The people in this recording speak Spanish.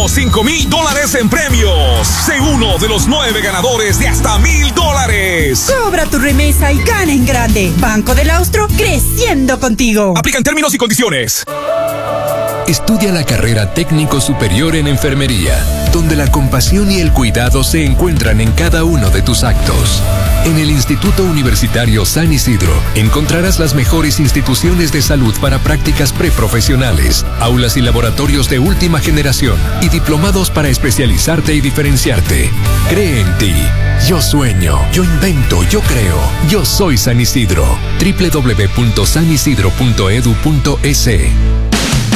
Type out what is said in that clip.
ganó $5,000 en premios. Sé uno de los 9 ganadores de hasta $1,000. Cobra tu remesa y gana en grande. Banco del Austro, creciendo contigo. Aplican términos y condiciones. Estudia la carrera técnico superior en enfermería, donde la compasión y el cuidado se encuentran en cada uno de tus actos. En el Instituto Universitario San Isidro encontrarás las mejores instituciones de salud para prácticas preprofesionales, aulas y laboratorios de última generación y diplomados para especializarte y diferenciarte. Cree en ti. Yo sueño, yo invento, yo creo. Yo soy San Isidro. www.sanisidro.edu.es